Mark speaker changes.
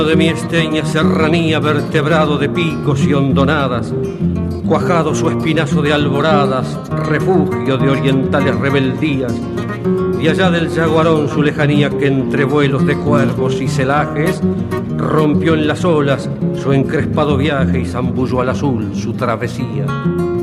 Speaker 1: De mi esteña serranía, vertebrado de picos y hondonadas, cuajado su espinazo de alboradas, refugio de orientales rebeldías, y allá del yaguarón su lejanía que entre vuelos de cuervos y celajes rompió en las olas su encrespado viaje y zambulló al azul su travesía.